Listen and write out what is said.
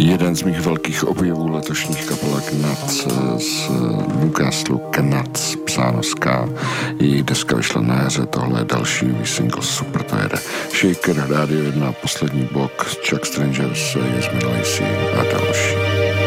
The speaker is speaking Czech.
Jeden z mých velkých objevů letošních kapelek Knuts z Newcastlu, Knuts, psáno s K. Jejich deska vyšla na jaře, tohle je další nový single, super to jede. Shaker, Radio 1, poslední blok, Chuck Strangers, Jasmine Lacey a další.